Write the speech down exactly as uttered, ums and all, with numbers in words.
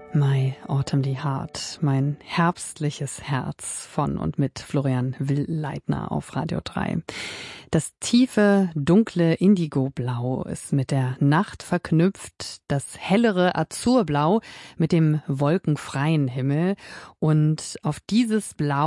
My Autumnly Heart, mein herbstliches Herz von und mit Florian Will-Leitner auf Radio drei. Das tiefe, dunkle Indigoblau ist mit der Nacht verknüpft, das hellere Azurblau mit dem wolkenfreien Himmel. Und auf dieses Blau